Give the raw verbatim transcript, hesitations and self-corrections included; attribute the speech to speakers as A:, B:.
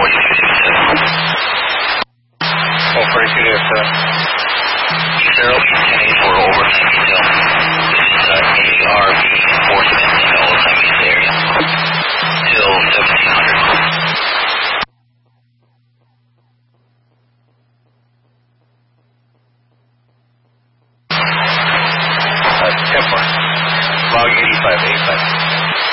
A: four forty-two to seven.
B: Zero, ten eighty-four over, thank you, Phil. This is uh, A R B enforcement in the Old East area. Till seventeen hundred.
A: Uh, ten four. Log eighty-five, eighty-five.